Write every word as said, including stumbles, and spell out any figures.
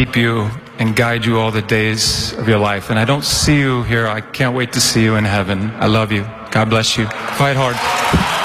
keep you and guide you all the days of your life. And I don't see you here. I can't wait to see you in heaven. I love you. God bless you. Fight hard.